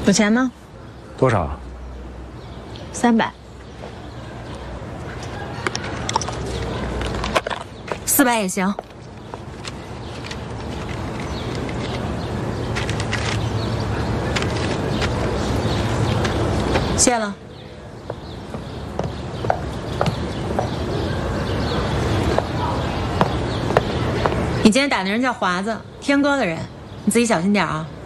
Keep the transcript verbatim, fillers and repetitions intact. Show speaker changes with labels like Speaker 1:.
Speaker 1: 有钱吗？
Speaker 2: 多少？
Speaker 1: 三百。四百也行。谢了。你今天打那人叫华子，天哥的人，你自己小心点啊。